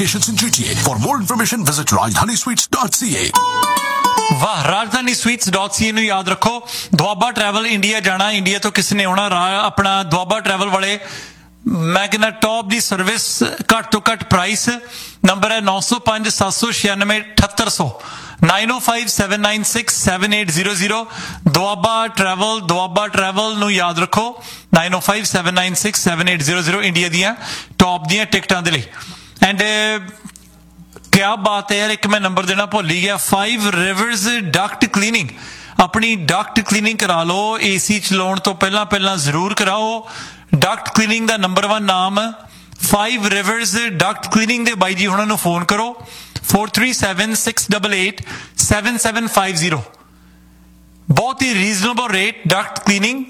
locations in GTA. For more information, visit rajdhanisweets.ca. ਵਾਹ, ਰਾਜਧਾਨੀ sweets.ca ਨੂੰ ਯਾਦ ਰੱਖੋ। ਦੁਆਬਾ ਟਰੈਵਲ ਇੰਡੀਆ ਜਾਣਾ, ਇੰਡੀਆ ਤੋਂ ਕਿਸੇ ਨੇ ਆਉਣਾ, ਆਪਣਾ ਦੁਆਬਾ ਟਰੈਵਲ ਵਾਲੇ ਮੈਂ ਕਹਿੰਦਾ ਟੌਪ ਦੀ ਸਰਵਿਸ, ਘੱਟ ਤੋਂ ਘੱਟ ਪ੍ਰਾਈਸ। ਨੰਬਰ ਹੈ 905 796 7800 9057967800। ਦੁਆਬਾ ਟਰੈਵਲ ਨੂੰ ਯਾਦ ਰੱਖੋ, 9057967800 ਇੰਡੀਆ ਦੀਆਂ ਟੌਪ ਦੀਆਂ ਟਿਕਟਾਂ ਦੇ ਲਈ। ਐਂਡ ਕਿਆ ਬਾਤ ਹੈ ਯਾਰ, ਇੱਕ ਮੈਂ ਨੰਬਰ ਦੇਣਾ ਭੁੱਲ ਹੀ ਗਿਆ। 5 Rivers ਡਕਟ ਕਲੀਨਿੰਗ, ਆਪਣੀ ਡਕਟ ਕਲੀਨਿੰਗ ਕਰਾ ਲਓ। AC ਚਲਾਉਣ ਤੋਂ ਪਹਿਲਾਂ ਜ਼ਰੂਰ ਕਰਾਓ। ਡਕਟ ਕਲੀਨਿੰਗ ਦਾ ਨੰਬਰ 1 ਨਾਮ 5 Rivers ਡਕਟ ਕਲੀਨਿੰਗ ਦੇ ਬਾਈ ਜੀ ਉਹਨਾਂ ਨੂੰ ਫੋਨ ਕਰੋ 4376887750। ਬਹੁਤ ਹੀ ਰੀਜ਼ਨੇਬਲ ਰੇਟ ਡਕਟ ਕਲੀਨਿੰਗ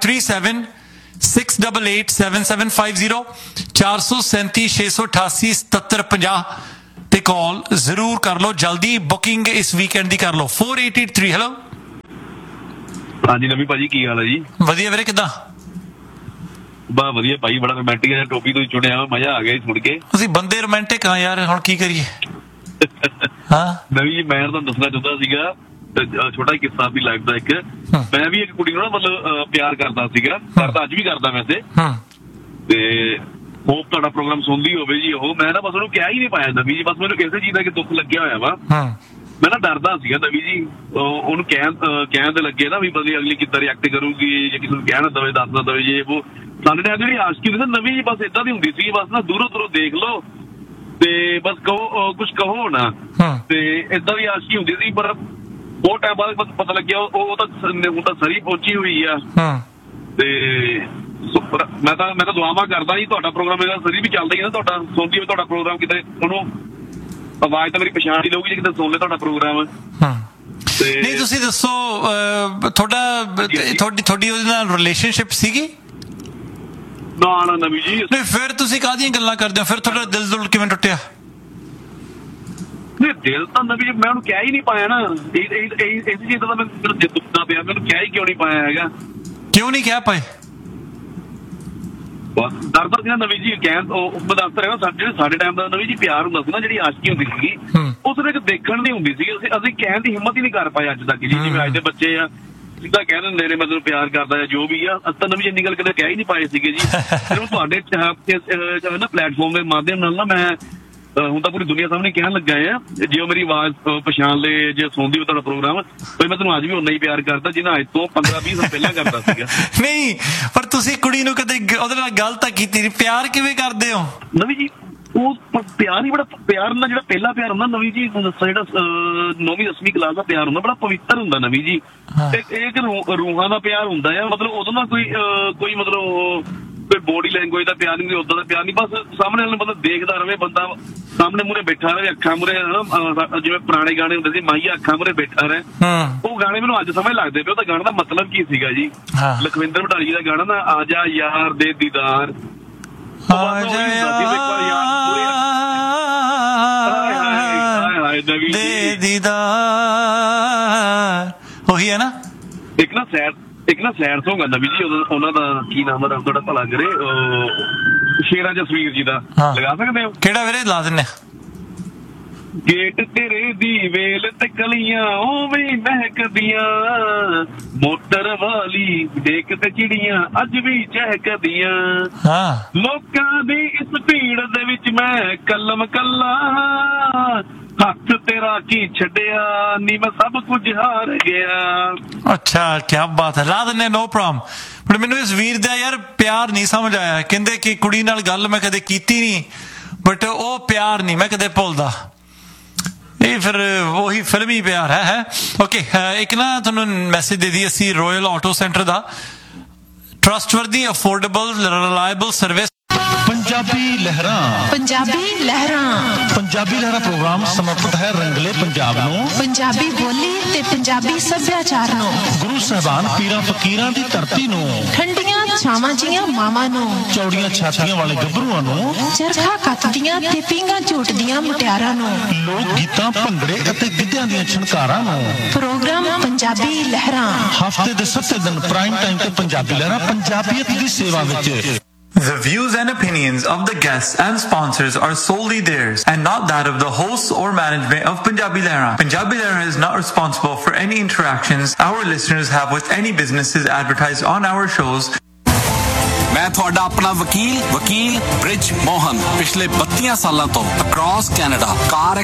4376887750 437 688 7750 ਤੇ ਕਾਲ ਜ਼ਰੂਰ ਕਰ ਲਓ ਜਲਦੀ। ਬੁਕਿੰਗ ਇਸ ਵੀਕਐਂਡ ਦੀ ਕਰ ਲਓ 4883। ਹੈਲੋ ਹਾਂਜੀ ਨਵੀਂ ਭਾਜੀ, ਕੀ ਹਾਲ ਹੈ ਜੀ? ਵਧੀਆ ਵੀਰੇ, ਕਿੱਦਾਂ? ਬਾ ਵਧੀਆ ਭਾਈ, ਬੜਾ ਰੋਮਾਂਟਿਕ ਹੈ। ਟੋਪੀ ਤੋਂ ਚੁਣਿਆ, ਮਜ਼ਾ ਆ ਗਿਆ ਸੁਣ ਕੇ। ਅਸੀਂ ਬੰਦੇ ਰੋਮਾਂਟਿਕ ਆ ਯਾਰ, ਹੁਣ ਕੀ ਕਰੀਏ। ਹਾਂ ਨਵੀਂ ਜੀ, ਮੈਂ ਤੁਹਾਨੂੰ ਦੱਸਣਾ ਚਾਹੁੰਦਾ ਸੀਗਾ ਛੋਟਾ ਕਿੱਸਾ ਆਪਣੀ ਲਾਈਫ ਦਾ ਇੱਕ। ਮੈਂ ਵੀ ਇੱਕ ਕੁੜੀ ਨੂੰ ਨਾ ਮਤਲਬ ਪਿਆਰ ਕਰਦਾ ਸੀਗਾ, ਕਰਦਾ ਅੱਜ ਵੀ ਕਰਦਾ ਵੈਸੇ। ਤੇ ਹੋਪ ਤੁਹਾਡਾ ਪ੍ਰੋਗਰਾਮ ਸੁਣਦੀ ਹੋਵੇ ਜੀ ਉਹ। ਮੈਂ ਨਾ ਬਸ ਉਹਨੂੰ ਕਹਿ ਹੀ ਨਹੀਂ ਪਾਇਆ ਨਵੀਂ ਜੀ, ਬਸ ਮੈਨੂੰ ਕਿਸੇ ਚੀਜ਼ ਦਾ ਕਿ ਦੁੱਖ ਲੱਗਿਆ ਹੋਇਆ ਵਾ। ਮੈਂ ਨਾ ਡਰਦਾ ਸੀਗਾ ਨਵੀਂ ਜੀ, ਉਹਨੂੰ ਕਹਿਣ ਦੇ ਲੱਗੇ ਨਾ ਵੀ ਬਸ ਅਗਲੀ ਕਿੱਦਾਂ ਰਿਐਕਟ ਕਰੂਗੀ, ਜੇ ਕਿਸੇ ਨੂੰ ਕਹਿ ਨਾ ਦਵੇ, ਦੱਸ ਨਾ ਦਵੇ ਜੇ ਉਹ। ਸਾਡੇ ਨਾਲ ਜਿਹੜੀ ਆਸ਼ਕੀ ਹੁੰਦੀ ਨਵੀਂ ਜੀ ਬਸ ਏਦਾਂ ਦੀ ਹੁੰਦੀ ਸੀ, ਬਸ ਨਾ ਦੂਰੋਂ ਦੇਖ ਲਓ ਤੇ ਬਸ ਕਹੋ, ਕੁਛ ਕਹੋ ਨਾ। ਤੇ ਏਦਾਂ ਦੀ ਆਸ਼ਕੀ ਹੁੰਦੀ ਸੀ, ਪਰ ਬਹੁਤ ਟਾਈਮ ਬਾਅਦ ਪਤਾ ਲੱਗਿਆ ਉਹ ਤਾਂ ਸਰੀ ਪਹੁੰਚੀ ਹੋਈ ਆ। ਤੇ ਮੈਂ ਤਾਂ ਦੁਆਵਾਂ ਕਰਦਾ ਜੀ, ਤੁਹਾਡਾ ਪ੍ਰੋਗਰਾਮ ਹੈਗਾ ਸਰੀ ਵੀ ਚੱਲਦਾ ਹੀ ਨਾ, ਤੁਹਾਡਾ ਸੁਣਦੀ ਹੋਵੇ ਤੁਹਾਡਾ ਪ੍ਰੋਗਰਾਮ, ਕਿਤੇ ਉਹਨੂੰ ਆਵਾਜ਼ ਤਾਂ ਮੇਰੀ ਪਛਾਣ ਹੀ ਲਊਗੀ ਜੇ ਕਿਤੇ ਸੁਣ ਲੈ ਤੁਹਾਡਾ ਪ੍ਰੋਗਰਾਮ। ਨਹੀਂ ਤੁਸੀਂ ਦੱਸੋ, ਤੁਹਾਡੀ ਉਹਦੇ ਨਾਲ ਰਿਲੇਸ਼ਨਸ਼ਿਪ ਸੀਗੀ? ਨਾ ਨਵੀਂ ਜੀ। ਨਹੀਂ ਫਿਰ ਤੁਸੀਂ ਕਾਹਦੀਆਂ ਗੱਲਾਂ ਕਰਦੇ ਹੋ? ਫਿਰ ਤੁਹਾਡਾ ਦਿਲ ਕਿਵੇਂ ਟੁੱਟਿਆ? ਨਹੀਂ ਦਿਲ ਤਾਂ ਨਵੀਂ ਮੈਂ ਉਹਨੂੰ ਕਹਿ ਹੀ ਨਹੀਂ ਪਾਇਆ ਨਾ, ਇਸ ਚੀਜ਼ ਦਾ ਮੈਨੂੰ ਦੁੱਖਦਾ ਪਿਆ, ਮੈਨੂੰ ਕਹਿ ਹੀ ਕਿਉਂ ਨਹੀਂ ਪਾਇਆ ਹੈਗਾ। ਕਿਉਂ ਨਹੀਂ ਕਹਿ ਪਾਏ? ਡਰਦਾ ਸੀ ਨਾ ਨਵੀਂ ਜੀ, ਕਹਿਣ ਮੈਂ ਦੱਸਦਾ ਰਿਹਾ ਜਿਹੜੇ ਸਾਡੇ ਟਾਈਮ ਦਾ ਨਵੀਂ ਜੀ ਪਿਆਰ ਹੁੰਦਾ ਸੀ ਨਾ, ਜਿਹੜੀ ਆਸ਼ਕੀ ਹੁੰਦੀ ਸੀਗੀ ਉਹ ਸਿਰਫ ਦੇਖਣ ਦੀ ਹੁੰਦੀ ਸੀ। ਅਸੀਂ ਕਹਿਣ ਦੀ ਹਿੰਮਤ ਹੀ ਨਹੀਂ ਕਰ ਪਾਏ ਅੱਜ ਤੱਕ ਜੀ। ਜਿਵੇਂ ਅੱਜ ਦੇ ਬੱਚੇ ਆ ਸਿੱਧਾ ਕਹਿ ਦਿੰਦੇ ਨੇ ਮਤਲਬ ਪਿਆਰ ਕਰਦਾ ਜਾਂ ਜੋ ਵੀ ਆ, ਤਾਂ ਨਵੀਂ ਇੰਨੀ ਗੱਲ ਕਦੇ ਕਹਿ ਹੀ ਨਹੀਂ ਪਾਏ ਸੀਗੇ ਜੀ। ਫਿਰ ਤੁਹਾਡੇ ਨਾ ਪਲੇਟਫਾਰਮ ਦੇ ਮਾਧਿਅਮ ਨਾਲ ਨਾ ਮੈਂ ਹੁਣ ਤਾਂ ਪੂਰੀ ਦੁਨੀਆ ਸਾਹਮਣੇ ਕਹਿਣ ਲੱਗਾ ਆ, ਜੇ ਉਹ ਮੇਰੀ ਆਵਾਜ਼ ਪਛਾਣ ਲਏ, ਜੇ ਸੁਣਦੀ ਹੋ ਤੁਹਾਡਾ ਪ੍ਰੋਗਰਾਮ, ਪਰ ਮੈਂ ਤੁਹਾਨੂੰ ਅੱਜ ਵੀ ਉਨਾ ਹੀ ਪਿਆਰ ਕਰਦਾ ਜਿੰਨਾ ਅੱਜ ਤੋਂ 15-20 ਸਾਲ ਪਹਿਲਾਂ ਕਰਦਾ ਸੀਗਾ। ਨਹੀਂ ਪਰ ਤੁਸੀਂ ਕੁੜੀ ਨੂੰ ਕਦੇ ਉਹਦੇ ਨਾਲ ਗੱਲ ਤਾਂ ਕੀਤੀ ਨਹੀਂ, ਪਿਆਰ ਕਿਵੇਂ ਕਰਦੇ ਹੋ? ਨਵੀਂ ਜੀ ਉਹ ਪਿਆਰ ਹੀ ਬੜਾ, ਪਿਆਰ ਹੁੰਦਾ ਜਿਹੜਾ ਪਹਿਲਾ ਪਿਆਰ ਹੁੰਦਾ ਨਵੀਂ ਜੀ, ਜਿਹੜਾ 9ਵੀਂ 10ਵੀਂ ਕਲਾਸ ਦਾ ਪਿਆਰ ਹੁੰਦਾ, ਬੜਾ ਪਵਿੱਤਰ ਹੁੰਦਾ ਨਵੀਂ ਜੀ। ਇੱਕ ਰੂਹਾਂ ਦਾ ਪਿਆਰ ਹੁੰਦਾ ਆ, ਮਤਲਬ ਉਦੋਂ ਨਾ ਕੋਈ ਮਤਲਬ ਕੋਈ ਬੋਡੀ ਲੈਂਗੁਏਜ ਦਾ ਪਿਆਰ ਨਹੀਂ, ਉਦਾਂ ਦਾ ਪਿਆਰ ਨਹੀਂ, ਬਸ ਸਾਹਮਣੇ ਵਾਲੇ ਮਤਲਬ ਦੇਖਦਾ ਰਹੇ ਬੰਦਾ, ਸਾਹਮਣੇ ਮੂਹਰੇ ਬੈਠਾ ਰਹੇ, ਅੱਖਾਂ ਮੂਹਰੇ ਜਿਵੇਂ ਪੁਰਾਣੇ ਗਾਣੇ ਹੁੰਦੇ ਸੀ, ਮਾਹੀਆ ਅੱਖਾਂ ਮੂਹਰੇ ਬੈਠਾ ਰਹੇ। ਉਹ ਗਾਣੇ ਮੈਨੂੰ ਅੱਜ ਸਮਝ ਲੱਗਦੇ ਪਏ ਉਹਦਾ ਗਾਣੇ ਦਾ ਮਤਲਬ ਕੀ ਸੀਗਾ ਜੀ। ਲਖਵਿੰਦਰ ਵਡਾਲੀ ਦਾ ਗਾਣਾ ਨਾ, ਆਜਾ ਯਾਰ ਦੇ ਦੀਦਾਰ, ਦੇ ਦੀਦਾਰ, ਉਹੀ ਹੈ ਨਾ। ਇੱਕ ਨਾ ਸੈਡ ਸੌਂਗ ਆ ਨਵੀਂ ਜੀ, ਉਹਨਾਂ ਦਾ ਕੀ ਨਾਮ ਆ, ਤੁਹਾਡਾ ਭਲਾ ਕਰੇ, ਸ਼ੇਰਾ ਜਸਵੀਰ ਜੀ ਦਾ, ਲਗਾ ਸਕਦੇ ਹੋ? ਕਿਹੜਾ ਵੀਰੇ? ਲਾ ਦਿੰਨੇ। ਗੇਟ ਤੇਰੇ ਦੀ ਵੇਲ ਤੇ ਕਲੀਆਂ ਉਵੇਂ ਮਹਿਕਦੀਆਂ, ਮੋਟਰ ਵਾਲੀ ਡੇਕ ਤੇ ਚਿੜੀਆਂ ਅੱਜ ਵੀ ਚਹਿਕਦੀਆਂ, ਲੋਕਾਂ ਦੀ ਇਸ ਭੀੜ ਦੇ ਵਿੱਚ ਮੈਂ ਕਲਮ ਕੱਲਾ, ਹੱਥ ਤੇਰਾ ਕੀ ਛੱਡਿਆ ਨੀ ਮੈਂ ਸਭ ਕੁਝ ਹਾਰ ਗਿਆ। ਅੱਛਾ, ਕੀ ਬਾਤ ਹੈ, ਲਾ ਦਿੰਨੇ, ਨੋ ਪ੍ਰੋਬਲਮ। ਪਰ ਮੈਨੂੰ ਇਸ ਵੀਰ ਦਾ ਯਾਰ ਪਿਆਰ ਨਹੀਂ ਸਮਝ ਆਇਆ। ਕਹਿੰਦੇ ਕਿ ਕੁੜੀ ਨਾਲ ਗੱਲ ਮੈਂ ਕਦੇ ਕੀਤੀ ਨਹੀਂ, ਬਟ ਉਹ ਪਿਆਰ ਨਹੀਂ ਮੈਂ ਕਦੇ ਭੁੱਲਦਾ। ਇਹ ਫਿਰ ਉਹੀ ਫਿਲਮੀ ਪਿਆਰ ਹੈ। ਓਕੇ, ਇੱਕ ਨਾ ਤੁਹਾਨੂੰ ਮੈਸੇਜ ਦੇ ਦੀ ਅਸੀਂ ਰੋਇਲ ਆਟੋ ਸੈਂਟਰ ਦਾ, trustworthy, affordable, reliable service. Punjabi ਲਹਿਰਾਂ ਪ੍ਰੋਗਰਾਮ ਸਮਰਪਿਤ ਹੈ ਰੰਗਲੇ ਪੰਜਾਬ ਨੂੰ, ਪੰਜਾਬੀ ਬੋਲੀ ਤੇ ਪੰਜਾਬੀ ਸੱਭਿਆਚਾਰ ਨੂੰ, ਗੁਰੂ ਸਾਹਿਬਾਨ ਪੀਰਾਂ ਫਕੀਰਾਂ ਦੀ ਧਰਤੀ ਨੂੰ, ਠੰਡੀਆਂ ਛਾਵਾਂ ਜੀਆਂ ਮਾਵਾਂ ਨੂੰ, ਚੌੜੀਆਂ ਛਾਤੀਆਂ ਵਾਲੇ ਗੱਭਰੂਆਂ ਨੂੰ, ਚਰਖਾ ਕੱਤਦੀਆਂ ਤੇ ਪੀਂਘਾਂ ਝੂਟਦੀਆਂ ਮੁਟਿਆਰਾਂ ਨੂੰ, ਲੋਕ ਗੀਤਾਂ, ਭੰਗੜੇ ਅਤੇ ਗਿੱਧਿਆਂ ਦੀਆਂ ਛਣਕਾਰਾਂ ਨੂੰ। ਪ੍ਰੋਗਰਾਮ ਪੰਜਾਬੀ ਲਹਿਰਾਂ ਹਫ਼ਤੇ ਦੇ 7 ਦਿਨ ਪ੍ਰਾਈਮ ਟਾਈਮ ਤੇ ਪੰਜਾਬੀ ਲਹਿਰਾਂ ਪੰਜਾਬੀਅਤ ਦੀ ਸੇਵਾ ਵਿੱਚ। The views and opinions of the guests and sponsors are solely theirs and not that of the hosts or management of Punjabi Lehra. Punjabi Lehra is not responsible for any interactions our listeners have with any businesses advertised on our shows. ਮੈਂ ਤੁਹਾਡਾ ਆਪਣਾ ਵਕੀਲ bridge Mohan ਪਿਛਲੇ 32 ਸਾਲਾਂ ਤੋਂ across Canada ਕਾਰ